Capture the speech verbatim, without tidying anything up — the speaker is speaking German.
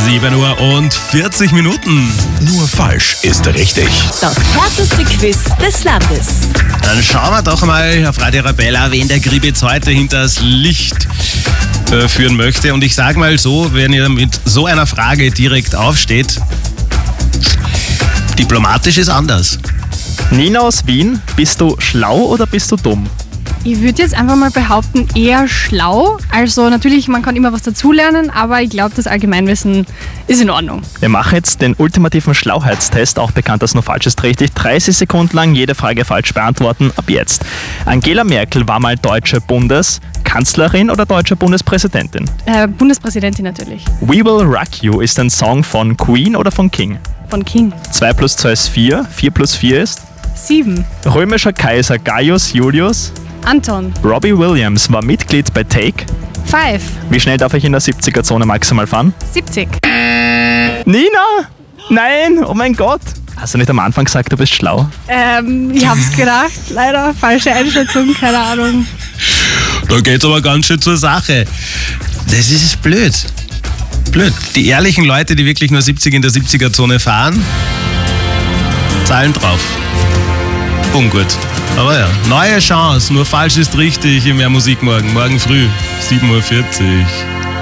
sieben Uhr und vierzig Minuten. Nur falsch ist richtig. Das härteste Quiz des Landes. Dann schauen wir doch mal auf Radio Arabella, wen der Gribitz heute hinters Licht äh, führen möchte. Und ich sage mal so, wenn ihr mit so einer Frage direkt aufsteht, diplomatisch ist anders. Nina aus Wien, bist du schlau oder bist du dumm? Ich würde jetzt einfach mal behaupten, eher schlau. Also natürlich, man kann immer was dazulernen, aber ich glaube, das Allgemeinwissen ist in Ordnung. Wir machen jetzt den ultimativen Schlauheitstest, auch bekannt als nur falsch ist richtig. dreißig Sekunden lang jede Frage falsch beantworten, ab jetzt. Angela Merkel war mal deutsche Bundeskanzlerin oder deutsche Bundespräsidentin? Äh, Bundespräsidentin natürlich. We Will Rock You ist ein Song von Queen oder von King? Von King. zwei plus zwei ist vier, vier plus vier ist? Sieben. Römischer Kaiser Gaius Julius? Anton. Robbie Williams war Mitglied bei Take. Five. Wie schnell darf ich in der siebziger-Zone maximal fahren? siebzig. Nina! Nein! Oh mein Gott! Hast du nicht am Anfang gesagt, du bist schlau? Ähm, ich hab's gedacht. Leider falsche Einschätzung, keine Ahnung. Da geht's aber ganz schön zur Sache. Das ist blöd. Blöd. Die ehrlichen Leute, die wirklich nur siebzig in der siebziger-Zone fahren, zahlen drauf. Ungut. Aber ja, neue Chance. Nur falsch ist richtig im Mehr Musik morgen. Morgen früh, sieben Uhr vierzig.